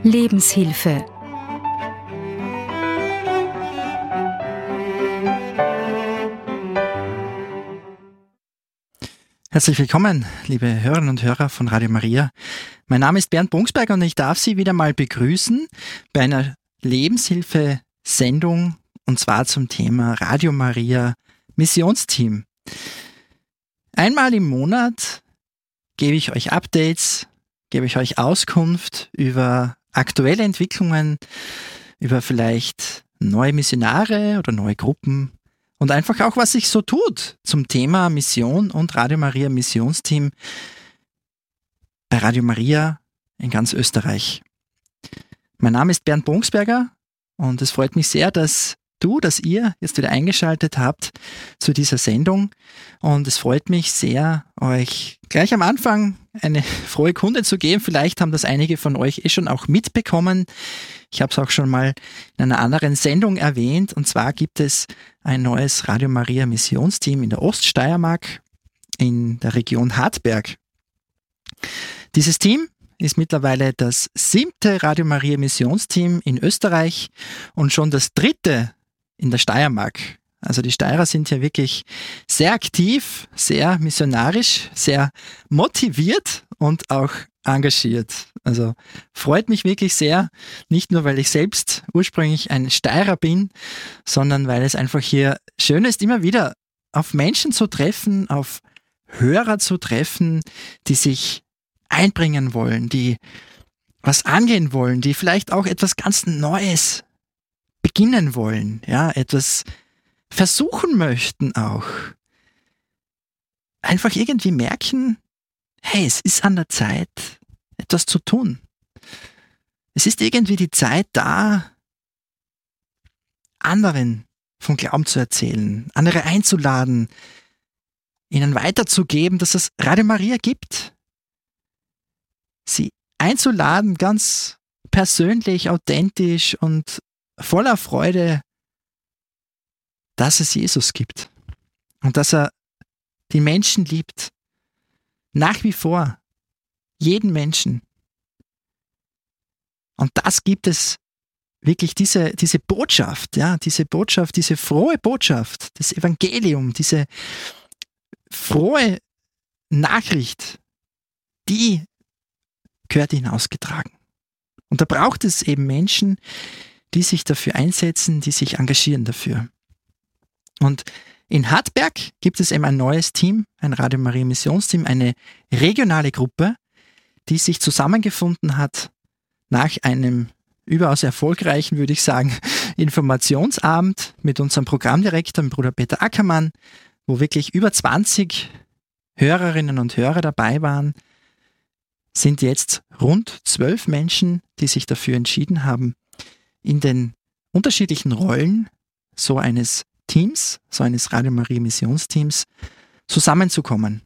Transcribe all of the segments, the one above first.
Lebenshilfe. Herzlich willkommen, liebe Hörerinnen und Hörer von Radio Maria. Mein Name ist Bernd Bungsberger und ich darf Sie wieder mal begrüßen bei einer Lebenshilfe-Sendung und zwar zum Thema Radio Maria Missionsteam. Einmal im Monat gebe ich euch Updates, gebe ich euch Auskunft über aktuelle Entwicklungen, über vielleicht neue Missionare oder neue Gruppen und einfach auch, was sich so tut zum Thema Mission und Radio Maria Missionsteam bei Radio Maria in ganz Österreich. Mein Name ist Bernd Bungsberger und es freut mich sehr, dass ihr jetzt wieder eingeschaltet habt zu dieser Sendung. Und es freut mich sehr, euch gleich am Anfang eine frohe Kunde zu geben. Vielleicht haben das einige von euch schon auch mitbekommen. Ich habe es auch schon mal in einer anderen Sendung erwähnt. Und zwar gibt es ein neues Radio Maria Missionsteam in der Oststeiermark in der Region Hartberg. Dieses Team ist mittlerweile das 7. Radio Maria Missionsteam in Österreich und schon das 3. in der Steiermark. Also die Steirer sind hier wirklich sehr aktiv, sehr missionarisch, sehr motiviert und auch engagiert. Also freut mich wirklich sehr, nicht nur, weil ich selbst ursprünglich ein Steirer bin, sondern weil es einfach hier schön ist, immer wieder auf Menschen zu treffen, auf Hörer zu treffen, die sich einbringen wollen, die was angehen wollen, die vielleicht auch etwas ganz Neues beginnen wollen, ja, etwas versuchen möchten auch. Einfach irgendwie merken, hey, es ist an der Zeit, etwas zu tun. Es ist irgendwie die Zeit da, anderen vom Glauben zu erzählen, andere einzuladen, ihnen weiterzugeben, dass es Radio Maria gibt. Sie einzuladen, ganz persönlich, authentisch und voller Freude, dass es Jesus gibt und dass er die Menschen liebt. Nach wie vor. Jeden Menschen. Und das gibt es wirklich, diese Botschaft, ja, diese frohe Botschaft, das Evangelium, diese frohe Nachricht, die gehört hinausgetragen. Und da braucht es eben Menschen, die sich dafür einsetzen, die sich engagieren dafür. Und in Hartberg gibt es eben ein neues Team, ein Radio Maria Missionsteam, eine regionale Gruppe, die sich zusammengefunden hat nach einem überaus erfolgreichen, würde ich sagen, Informationsabend mit unserem Programmdirektor, dem Bruder Peter Ackermann, wo wirklich über 20 Hörerinnen und Hörer dabei waren, sind jetzt rund 12 Menschen, die sich dafür entschieden haben, in den unterschiedlichen Rollen so eines Teams, so eines Radio Maria Missionsteams zusammenzukommen.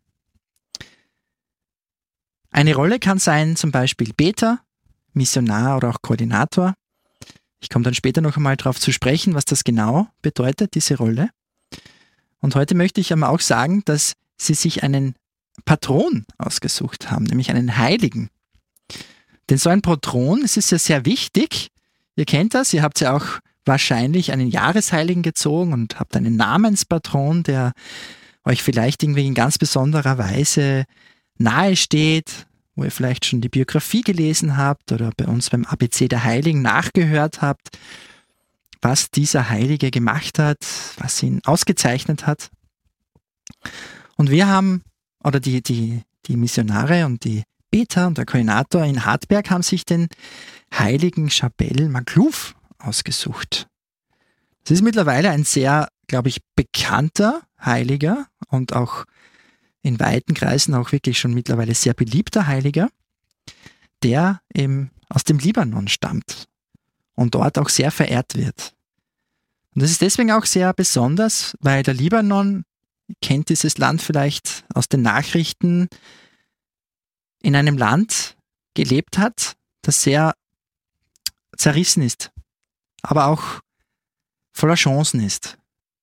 Eine Rolle kann sein zum Beispiel Beter, Missionar oder auch Koordinator. Ich komme dann später noch einmal darauf zu sprechen, was das genau bedeutet, diese Rolle. Und heute möchte ich aber auch sagen, dass sie sich einen Patron ausgesucht haben, nämlich einen Heiligen. Denn so ein Patron, es ist ja sehr wichtig. Ihr kennt das, ihr habt ja auch wahrscheinlich einen Jahresheiligen gezogen und habt einen Namenspatron, der euch vielleicht irgendwie in ganz besonderer Weise nahe steht, wo ihr vielleicht schon die Biografie gelesen habt oder bei uns beim ABC der Heiligen nachgehört habt, was dieser Heilige gemacht hat, was ihn ausgezeichnet hat. Und wir haben, oder die Missionare und die Beter und der Koordinator in Hartberg haben sich den Heiligen Chapelle Magluf ausgesucht. Das ist mittlerweile ein sehr, glaube ich, bekannter Heiliger und auch in weiten Kreisen auch wirklich schon mittlerweile sehr beliebter Heiliger, der eben aus dem Libanon stammt und dort auch sehr verehrt wird. Und das ist deswegen auch sehr besonders, weil der Libanon, kennt dieses Land vielleicht aus den Nachrichten, in einem Land gelebt hat, das sehr zerrissen ist, aber auch voller Chancen ist.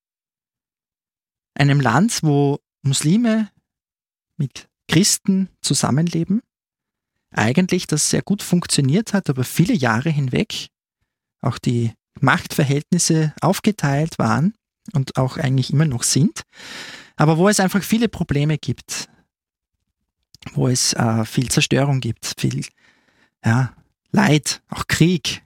Einem Land, wo Muslime mit Christen zusammenleben, eigentlich das sehr gut funktioniert hat, über viele Jahre hinweg auch die Machtverhältnisse aufgeteilt waren und auch eigentlich immer noch sind, aber wo es einfach viele Probleme gibt, wo es viel Zerstörung gibt, viel Leid, auch Krieg.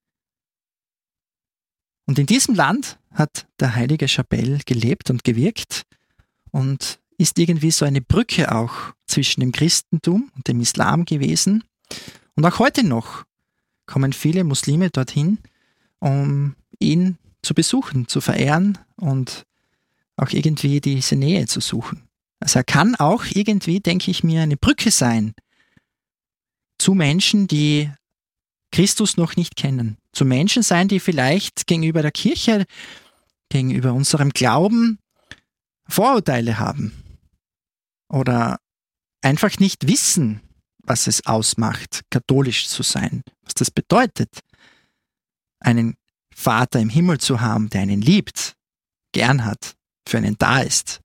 Und in diesem Land hat der heilige Charbel gelebt und gewirkt und ist irgendwie so eine Brücke auch zwischen dem Christentum und dem Islam gewesen. Und auch heute noch kommen viele Muslime dorthin, um ihn zu besuchen, zu verehren und auch irgendwie diese Nähe zu suchen. Also er kann auch irgendwie, denke ich mir, eine Brücke sein zu Menschen, die Christus noch nicht kennen. Zu Menschen sein, die vielleicht gegenüber der Kirche, gegenüber unserem Glauben Vorurteile haben oder einfach nicht wissen, was es ausmacht, katholisch zu sein, was das bedeutet, einen Vater im Himmel zu haben, der einen liebt, gern hat, für einen da ist.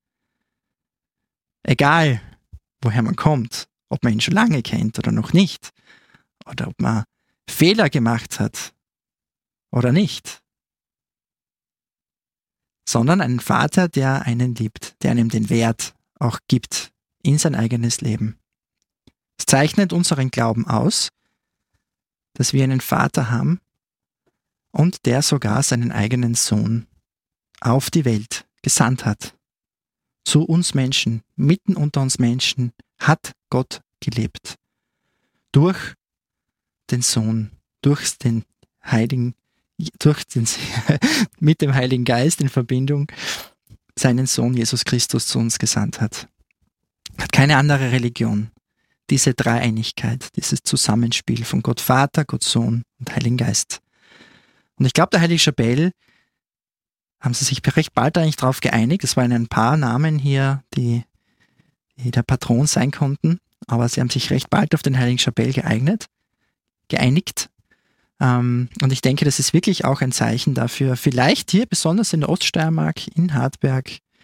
Egal, woher man kommt, ob man ihn schon lange kennt oder noch nicht, oder ob man Fehler gemacht hat oder nicht, sondern einen Vater, der einen liebt, der einem den Wert auch gibt in sein eigenes Leben. Es zeichnet unseren Glauben aus, dass wir einen Vater haben und der sogar seinen eigenen Sohn auf die Welt gesandt hat. Zu uns Menschen, mitten unter uns Menschen, hat Gott gelebt. Durch den Sohn, mit dem Heiligen Geist in Verbindung seinen Sohn Jesus Christus zu uns gesandt hat. Hat keine andere Religion. Diese Dreieinigkeit, dieses Zusammenspiel von Gott Vater, Gott Sohn und Heiligen Geist. Und ich glaube, der heilige Charbel, haben sie sich recht bald eigentlich darauf geeinigt. Es waren ein paar Namen hier, die der Patron sein konnten, aber sie haben sich recht bald auf den heiligen Charbel geeinigt. Und ich denke, das ist wirklich auch ein Zeichen dafür, vielleicht hier besonders in der Oststeiermark, in Hartberg,